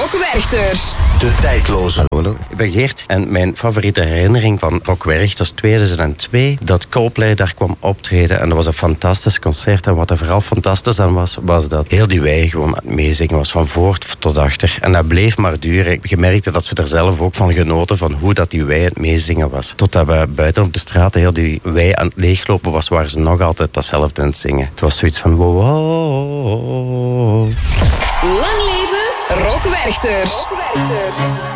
Rock Werchter. De tijdloze. Hallo, ik ben Geert en mijn favoriete herinnering van Rock Werchter is 2002 dat Coldplay daar kwam optreden en dat was een fantastisch concert. En wat er vooral fantastisch aan was dat heel die wei gewoon aan het meezingen was van voor tot achter. En dat bleef maar duren. Je merkte dat ze er zelf ook van genoten van hoe dat die wei aan het meezingen was. Totdat we buiten op de straat heel die wei aan het leeglopen was, waren ze nog altijd datzelfde aan het zingen. Het was zoiets van wow. Lang leven Rock Werchter.